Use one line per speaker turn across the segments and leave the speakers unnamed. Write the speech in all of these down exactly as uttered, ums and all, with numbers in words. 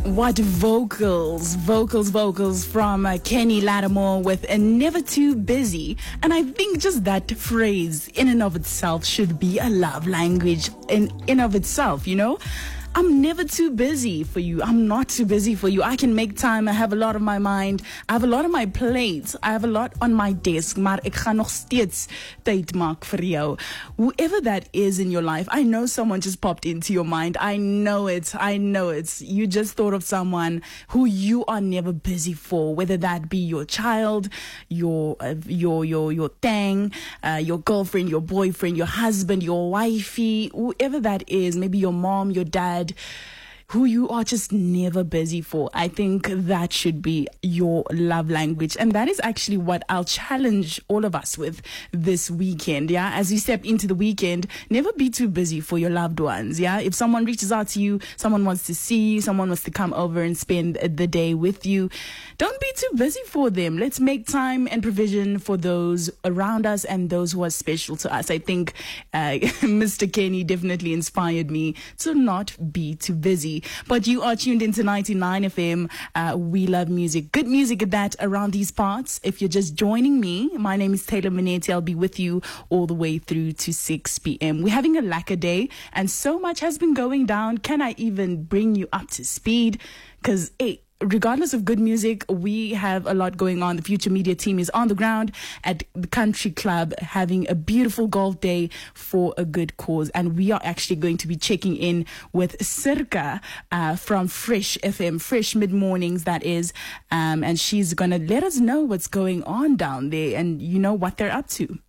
What vocals, vocals, vocals from uh, Kenny Lattimore with a Never Too Busy. And I think just that phrase in and of itself should be a love language in in of itself, you know? I'm never too busy for you. I'm not too busy for you. I can make time. I have a lot on my mind. I have a lot on my plate. I have a lot on my desk. Maar ek gaan nog steeds tyd maak vir jou. Whoever that is in your life, I know someone just popped into your mind. I know it. I know it. You just thought of someone who you are never busy for, whether that be your child, your uh, your your your thing, uh, your girlfriend, your boyfriend, your husband, your wifey, whoever that is, maybe your mom, your dad, who you are just never busy for. I think that should be your love language. And that is actually what I'll challenge all of us with this weekend. Yeah. As you step into the weekend, never be too busy for your loved ones. Yeah. If someone reaches out to you, someone wants to see you, someone wants to come over and spend the day with you, don't be too busy for them. Let's make time and provision for those around us and those who are special to us. I think uh, Mister Kenny definitely inspired me to not be too busy. But you are tuned into ninety-nine F M. Uh, we love music. Good music at that around these parts. If you're just joining me, my name is Taylor Minetti. I'll be with you all the way through to six p.m. We're having a lacquer day and so much has been going down. Can I even bring you up to speed? Because, hey, regardless of good music, we have a lot going on. The Future Media team is on the ground at the Country Club having a beautiful golf day for a good cause. And we are actually going to be checking in with Circa uh, from Fresh F M, Fresh Mid-Mornings, that is. Um, and she's going to let us know what's going on down there and, you know, what they're up to.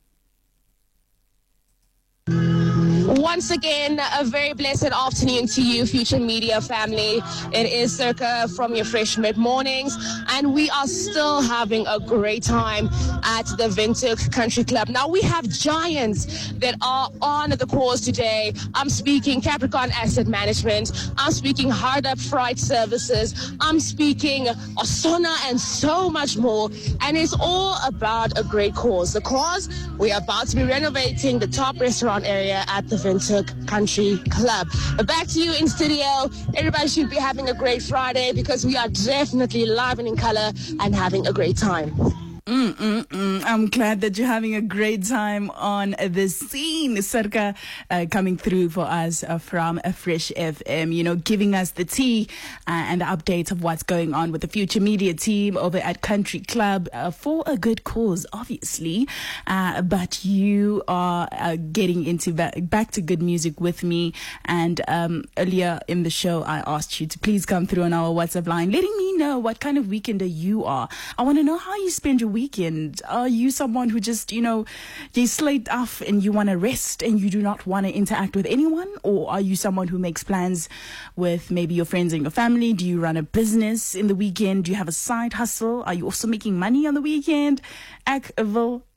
Once again, a very blessed afternoon to you, Future Media family. It is Circa from your Fresh Mid-Mornings, and we are still having a great time at the Windhoek Country Club. Now, we have giants that are on the course today. I'm speaking Capricorn Asset Management. I'm speaking Hard Up Fright Services. I'm speaking Osona and so much more. And it's all about a great cause. The cause, we are about to be renovating the top restaurant area at the Windhoek Country Club. But back to you in studio. Everybody should be having a great Friday because we are definitely live and in color and having a great time.
Mm, mm, mm. I'm glad that you're having a great time on this scene. Circa uh, coming through for us uh, from a Fresh F M, you know, giving us the tea uh, and the updates of what's going on with the Future Media team over at Country Club uh, for a good cause, obviously. Uh, but you are uh, getting into ba- back to good music with me. And um, earlier in the show, I asked you to please come through on our WhatsApp line, letting me know what kind of weekender you are. I want to know how you spend your weekend. Are you someone who just, you know, you slate off and you want to rest and you do not want to interact with anyone? Or are you someone who makes plans with maybe your friends and your family? Do you run a business in the weekend? Do you have a side hustle? Are you also making money on the weekend? Ek wil